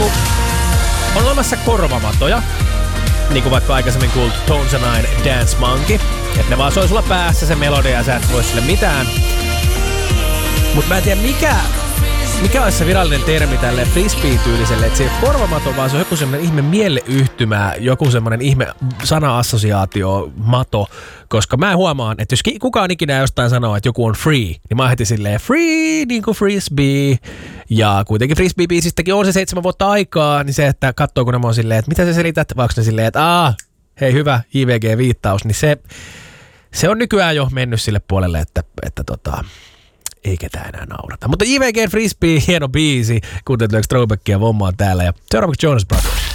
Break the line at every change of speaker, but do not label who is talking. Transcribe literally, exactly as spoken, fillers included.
niinku, on olemassa korvamatoja, niin kuin vaikka aikaisemmin kuultu Tones and Nine Dance Monkey, että ne vaan soi sulla päässä se melodia ja sä et voi sille mitään. Mut mä en tiedä mikä, mikä olisi se virallinen termi tälle frisbee-tyyliselle, että se ei ole korvamato, vaan se on joku semmoinen ihme mieleyhtymä, joku semmoinen ihme sana-assosiaatio, mato, koska mä huomaan, että jos kukaan ikinä jostain sanoo, että joku on free, niin mä heti silleen free, niin kuin frisbee, ja kuitenkin frisbee-biisistäkin on se seitsemän vuotta aikaa, niin se, että katsoo kun ne on silleen, että mitä sä selität, vaikka ne silleen, että aah, hei hyvä J V G-viittaus, niin se, se on nykyään jo mennyt sille puolelle, että, että tota... ei ketään enää naurata. Mutta J V G Frisbee, hieno biisi, kuuntelet Throwbackia Vommaa täällä ja seuraavaksi Jonas Brothers.